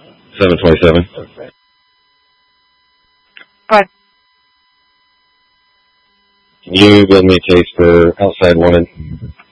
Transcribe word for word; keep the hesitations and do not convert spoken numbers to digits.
seven twenty-seven. What? Can you build me a case for outside wanted?